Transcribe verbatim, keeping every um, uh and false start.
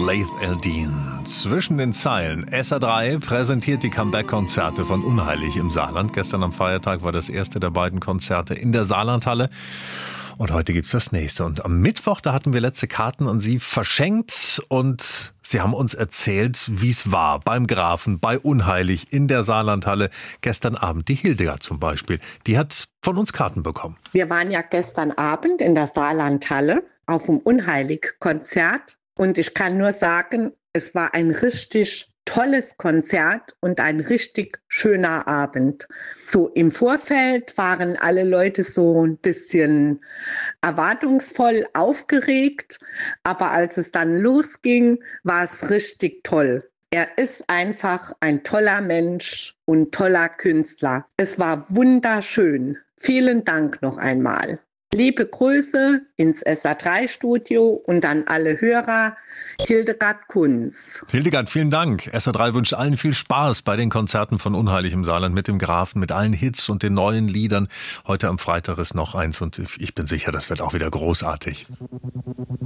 Laith Eldin. Zwischen den Zeilen. S R drei präsentiert die Comeback-Konzerte von Unheilig im Saarland. Gestern am Feiertag war das erste der beiden Konzerte in der Saarlandhalle. Und heute gibt's das nächste. Und am Mittwoch, da hatten wir letzte Karten an Sie verschenkt. Und Sie haben uns erzählt, wie es war beim Grafen, bei Unheilig in der Saarlandhalle. Gestern Abend, die Hildegard zum Beispiel, die hat von uns Karten bekommen. Wir waren ja gestern Abend in der Saarlandhalle auf dem Unheilig-Konzert. Und ich kann nur sagen, es war ein richtig tolles Konzert und ein richtig schöner Abend. So im Vorfeld waren alle Leute so ein bisschen erwartungsvoll aufgeregt, aber als es dann losging, war es richtig toll. Er ist einfach ein toller Mensch und toller Künstler. Es war wunderschön. Vielen Dank noch einmal. Liebe Grüße ins S R drei Studio und an alle Hörer, Hildegard Kunz. Hildegard, vielen Dank. S R drei wünscht allen viel Spaß bei den Konzerten von Unheilig im Saarland mit dem Grafen, mit allen Hits und den neuen Liedern. Heute am Freitag ist noch eins und ich bin sicher, das wird auch wieder großartig.